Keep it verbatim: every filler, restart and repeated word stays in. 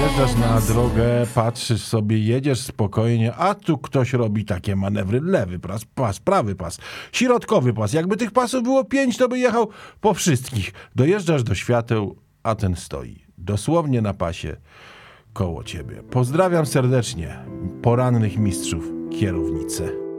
Wyjeżdżasz na drogę, patrzysz sobie, jedziesz spokojnie, a tu ktoś robi takie manewry. Lewy pas, pas, prawy pas, środkowy pas. Jakby tych pasów było pięć, to by jechał po wszystkich. Dojeżdżasz do świateł, a ten stoi. Dosłownie na pasie koło ciebie. Pozdrawiam serdecznie porannych mistrzów kierownicę.